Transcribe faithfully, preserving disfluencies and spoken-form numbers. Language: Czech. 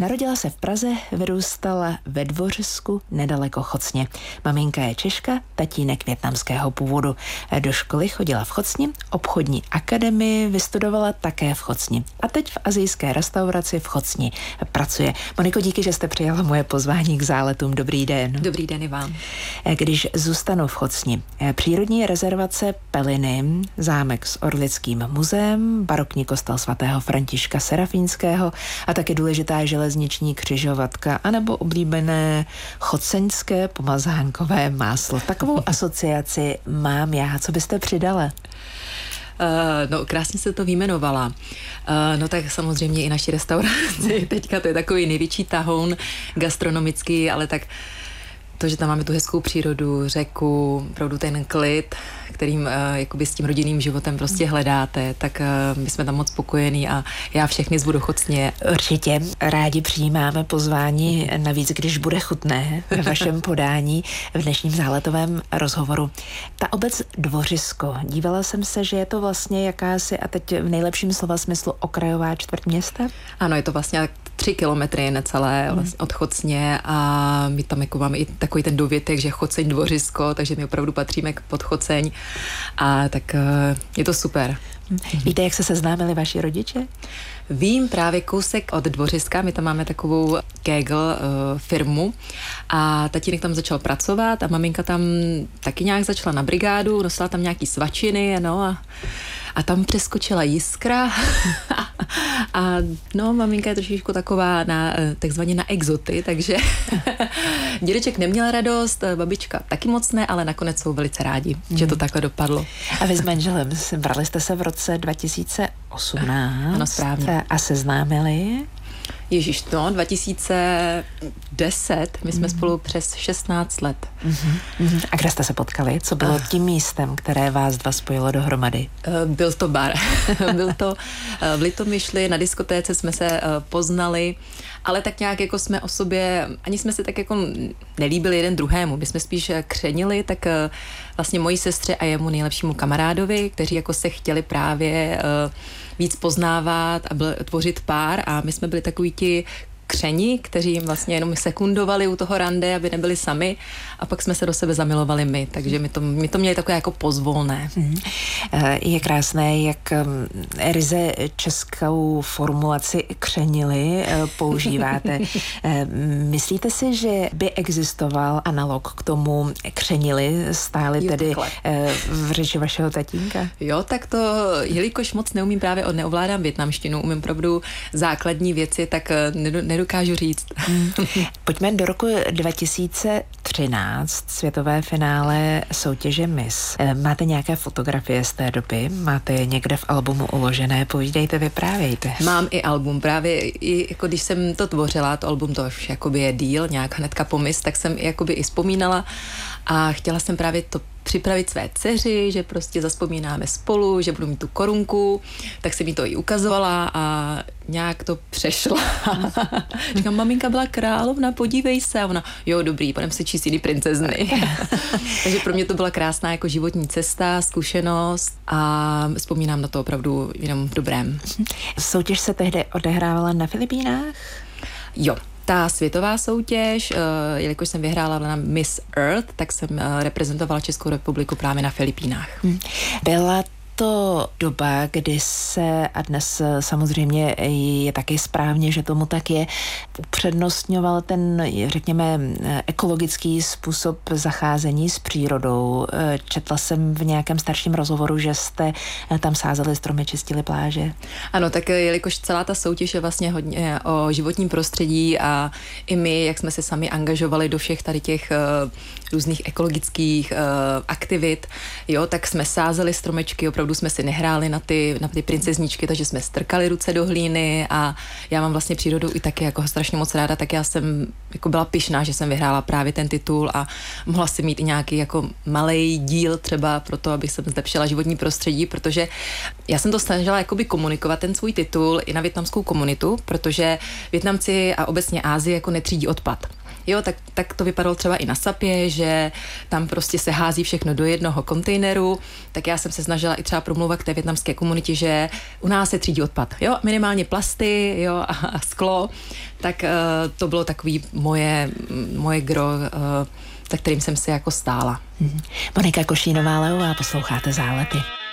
Narodila se v Praze, vyrůstala ve Dvořisku nedaleko Chocně. Maminka je Češka, tatínek vietnamského původu. Do školy chodila v Chocni, obchodní akademii vystudovala také v Chocni. A teď v asijské restauraci v Chocni pracuje. Moniko, díky, že jste přijala moje pozvání k záletům. Dobrý den. Dobrý den i vám. Když zůstanu v Chocni, přírodní rezervace Peliny, zámek s Orlickým muzeem, barokní kostel svatého Františka Serafínského a také důležitá železniční křižovatka anebo oblíbené choceňské pomazánkové máslo. Takovou asociaci mám já. Co byste přidala? Uh, no, krásně se to vyjmenovala. Uh, no tak samozřejmě i naši restauraci. Teďka to je takový největší tahoun gastronomický, ale tak to, že tam máme tu hezkou přírodu, řeku, opravdu ten klid, kterým uh, jakoby s tím rodinným životem prostě hledáte, tak uh, my jsme tam moc spokojení a já všechny zvu do Chocně. Určitě rádi přijímáme pozvání, navíc když bude chutné ve vašem podání v dnešním záletovém rozhovoru. Ta obec Dvořisko, dívala jsem se, že je to vlastně jakási, a teď v nejlepším slova smyslu, okrajová čtvrť města? Ano, je to vlastně tři kilometry necelé vlastně od Chocně a my tam jako máme i takový ten dovětek, že Choceň Dvořisko, takže my opravdu patříme pod Choceň a tak je to super. Víte, jak se seznámili vaši rodiče? Vím, právě kousek od Dvořiska, my tam máme takovou Kegel uh, firmu a tatínek tam začal pracovat a maminka tam taky nějak začala na brigádu, nosila tam nějaký svačiny, no a A tam přeskočila jiskra a no, maminka je trošičku taková na, takzvaně na exoty, takže dědeček neměl radost, babička taky moc ne, ale nakonec jsou velice rádi, hmm. že to takhle dopadlo. A vy s manželem, brali jste se v roce dva tisíce osmnáct. Ano, správně. A seznámili? Ježíš, no, dva tisíce deset, my jsme mm. spolu přes šestnáct let. Mm-hmm. A kde jste se potkali? Co bylo tím místem, které vás dva spojilo dohromady? Byl to bar. Byl to v Litomyšli, na diskotéce jsme se poznali, ale tak nějak jako jsme o sobě, ani jsme se tak jako nelíbili jeden druhému. My jsme spíš křenili, tak vlastně mojí sestře a jemu nejlepšímu kamarádovi, kteří jako se chtěli právě víc poznávat a byl, tvořit pár a my jsme byli takový ti křeni, kteří jim vlastně jenom sekundovali u toho rande, aby nebyli sami a pak jsme se do sebe zamilovali my, takže my to, my to měli takové jako pozvolné. Mm. Je krásné, jak ryze českou formulaci křenili používáte. Myslíte si, že by existoval analog k tomu křenili, stáli jo, tedy takhle v řeči vašeho tatínka? Jo, tak to, jelikož moc neumím právě, neovládám vietnamštinu, umím opravdu základní věci, tak nedokážu říct. Hmm. Pojďme do roku dva tisíce třináct, světové finále soutěže Miss. Máte nějaké fotografie z té doby? Máte je někde v albumu uložené? Povídejte, vyprávějte. Mám i album. Právě i jako když jsem to tvořila, to album to už jakoby je díl, nějak hnedka po Miss, tak jsem jakoby i vzpomínala a chtěla jsem právě to připravit své dceři, že prostě zazpomínáme spolu, že budu mít tu korunku, tak jsem mi to i ukazovala a nějak to přešlo. Říkám, maminka byla královna, podívej se. A ona, jo, dobrý, budeme si číst jiný princezny. Takže pro mě to byla krásná jako životní cesta, zkušenost a vzpomínám na to opravdu jenom v dobrém. Soutěž se tehdy odehrávala na Filipínách? Jo. Ta světová soutěž, jelikož jsem vyhrála na Miss Earth, tak jsem reprezentovala Českou republiku právě na Filipínách. Byla to doba, kdy se, a dnes samozřejmě je taky správně, že tomu tak je, upřednostňoval ten, řekněme, ekologický způsob zacházení s přírodou. Četla jsem v nějakém starším rozhovoru, že jste tam sázeli stromy, čistili pláže. Ano, tak jelikož celá ta soutěž je vlastně hodně o životním prostředí a i my, jak jsme se sami angažovali do všech tady těch uh, různých ekologických uh, aktivit, jo, tak jsme sázeli stromečky, opravdu jsme si nehráli na ty, na ty princezničky, takže jsme strkali ruce do hlíny a já mám vlastně přírodu i taky jako strašně moc ráda, tak já jsem jako byla pyšná, že jsem vyhrála právě ten titul a mohla si mít i nějaký jako malej díl třeba pro to, abych jsem zlepšila životní prostředí, protože já jsem to snažila jakoby komunikovat ten svůj titul i na vietnamskou komunitu, protože Vietnamci a obecně Ázie jako netřídí odpad. Jo, tak, tak to vypadalo třeba i na Sapě, že tam prostě se hází všechno do jednoho kontejneru, tak já jsem se snažila i třeba promluvat k té vietnamské komunitě, že u nás se třídí odpad, jo, minimálně plasty, jo, a, a sklo, tak uh, to bylo takový moje, moje gro, uh, za kterým jsem si jako stála. Monika Košínová-Leová, posloucháte Zálepy.